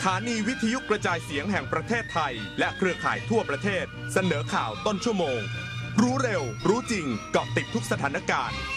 ถานีวิทยุกระจายเสียงแห่งประเทศไทยและเครือข่ายทั่วประเทศเสนอข่าวต้นชั่วโมงรู้เร็วรู้จริงเกาะติดทุกสถานการณ์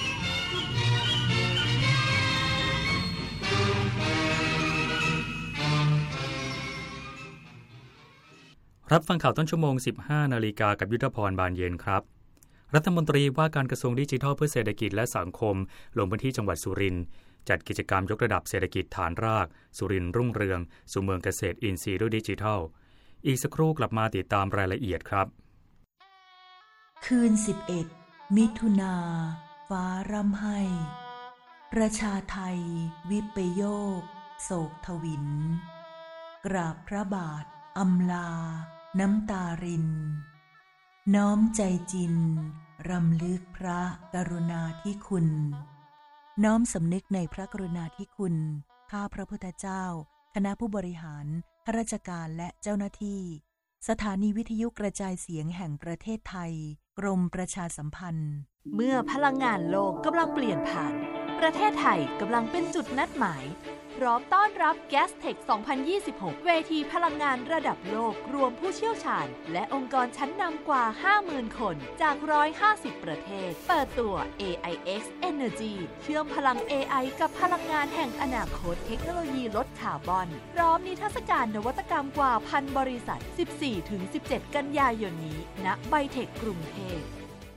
รับฟังข่าวต้นชั่วโมง 15 นาฬิกากับยุทธพรบานเย็นครับรัฐมนตรีว่าการกระทรวงดิจิทัลเพื่อเศรษฐกิจและสังคมลงพื้นที่จังหวัดสุรินทร์จัดกิจกรรมยกระดับเศรษฐกิจฐานรากสุรินทร์รุ่งเรืองสู่เมืองเกษตรอินทรีย์ด้วยดิจิทัลอีกสักครู่กลับมาติดตามรายละเอียดครับคืน11มิถุนาฟ้าร่ำไห้ประชาไทยวิปโยคโศกทวินกราบพระบาทอำลาน้ำตารินน้อมใจจินรำลึกพระกรุณาธิคุณน้อมสำนึกในพระกรุณาธิคุณข้าพระพุทธเจ้าคณะผู้บริหารข้าราชการและเจ้าหน้าที่สถานีวิทยุกระจายเสียงแห่งประเทศไทยกรมประชาสัมพันธ์เมื่อพลังงานโลกกำลังเปลี่ยนผ่านประเทศไทยกำลังเป็นจุดนัดหมายพร้อมต้อนรับ Gastech 2026 เวทีพลังงานระดับโลกรวมผู้เชี่ยวชาญและองค์กรชั้นนำกว่า 50,000 คนจาก 150 ประเทศเปิดตัว AIX Energy เชื่อมพลัง AI กับพลังงานแห่งอนาคตเทคโนโลยีลดคาร์บอนพร้อมนิทรรศการนวัตกรรมกว่า 1,000 บริษัท 14-17 กันยายนนี้ณไบเทคกรุงเทพ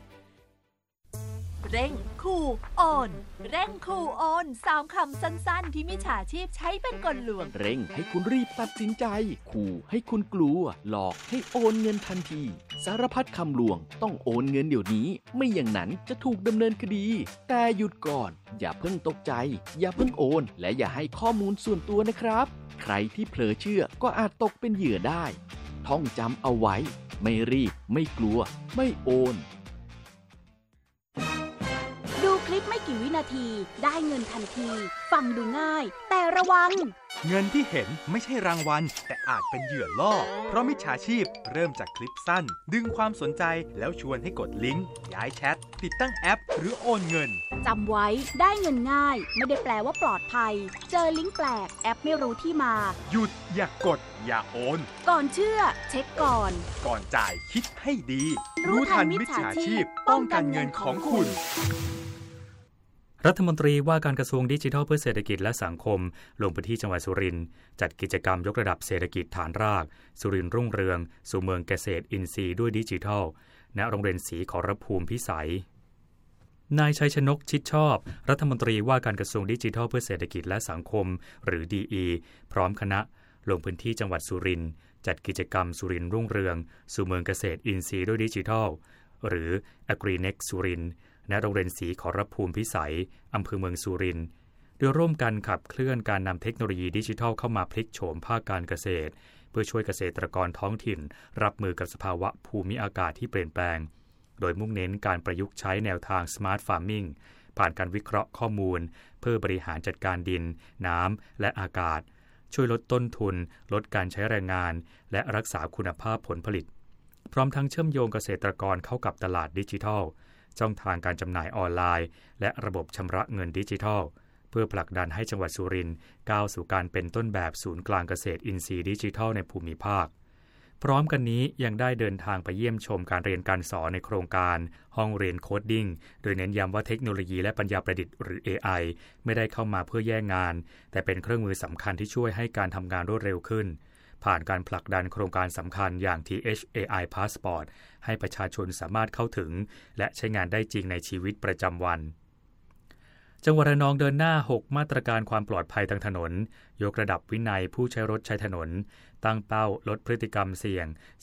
เร่งคูโอนเร่งคูโอน3คำสั้นๆที่มิจฉาชีพใช้เป็นกลลวงเร่งให้คุณรีบตัดสินใจขู่ให้คุณกลัวหลอกให้โอนเงินทันทีสารพัดคำลวงต้องโอนเงินเดี๋ยวนี้ไม่อย่างนั้นจะถูกดำเนินคดีแต่หยุดก่อนอย่าเพิ่งตกใจอย่าเพิ่งโอนและอย่าให้ข้อมูลส่วนตัวนะครับใครที่เผลอเชื่อก็อาจตกเป็นเหยื่อได้ท่องจำเอาไว้ไม่รีบไม่กลัวไม่โอนดูคลิปไม่กี่วินาทีได้เงินทันทีฟังดูง่ายแต่ระวังเงินที่เห็นไม่ใช่รางวัลแต่อาจเป็นเหยื่อล่อเพราะมิจฉาชีพเริ่มจากคลิปสั้นดึงความสนใจแล้วชวนให้กดลิงก์ย้ายแชทติดตั้งแอปหรือโอนเงินจำไว้ได้เงินง่ายไม่ได้แปลว่าปลอดภัยเจอลิงก์แปลกแอปไม่รู้ที่มาหยุดอย่ากดอย่าโอนก่อนเชื่อเช็คก่อนจ่ายคิดให้ดีรู้ทันมิจฉาชีพป้องกันเงินของคุณรัฐมนตรีว่าการกระทรวงดิจิทัลเพื่อเศรษฐกิจและสังคมลงพื้นที่จังหวัดสุรินทร์จัดกิจกรรมยกระดับเศรษฐกิจฐานรากสุรินทร์รุ่งเรืองสู่เมืองเกษตรอินทรีย์ด้วยดิจิทัลณโรงเรียนศรีขอรภูมิพิสัยนายชัยชนกชิดชอบรัฐมนตรีว่าการกระทรวงดิจิทัลเพื่อเศรษฐกิจและสังคมหรือ DE พร้อมคณะลงพื้นที่จังหวัดสุรินทร์จัดกิจกรรมสุรินทร์รุ่งเรืองสู่เมืองเกษตรอินทรีย์ด้วยดิจิทัลหรือ AgriNext สุรินทร์ณโรงเรียนศรีขอรภูมิพิสัยอำเภอเมืองสุรินทร์โดยร่วมกันขับเคลื่อนการนำเทคโนโลยีดิจิทัลเข้ามาพลิกโฉมภาคการเกษตรเพื่อช่วยเกษตรกรท้องถิ่นรับมือกับสภาวะภูมิอากาศที่เปลี่ยนแปลงโดยมุ่งเน้นการประยุกต์ใช้แนวทาง Smart Farming ผ่านการวิเคราะห์ข้อมูลเพื่อบริหารจัดการดินน้ำและอากาศช่วยลดต้นทุนลดการใช้แรงงานและรักษาคุณภาพผลผลิตพร้อมทั้งเชื่อมโยงเกษตรกรเข้ากับตลาดดิจิทัลช่องทางการจำหน่ายออนไลน์และระบบชำระเงินดิจิทัลเพื่อผลักดันให้จังหวัดสุรินทร์ก้าวสู่การเป็นต้นแบบศูนย์กลางเกษตรอินทรีย์ดิจิทัลในภูมิภาคพร้อมกันนี้ยังได้เดินทางไปเยี่ยมชมการเรียนการสอนในโครงการห้องเรียนโคดดิ้งโดยเน้นย้ำว่าเทคโนโลยีและปัญญาประดิษฐ์หรือ AI ไม่ได้เข้ามาเพื่อแย่งงานแต่เป็นเครื่องมือสำคัญที่ช่วยให้การทำงานรวดเร็วขึ้นผ่านการผลักดันโครงการสำคัญอย่าง TH AI Passport ให้ประชาชนสามารถเข้าถึงและใช้งานได้จริงในชีวิตประจำวันจังหวัดระนองเดินหน้า6มาตรการความปลอดภัยทางถนนยกระดับวินัยผู้ใช้รถใช้ถนนตั้งเป้าลดพฤติกรรมเสี่ยง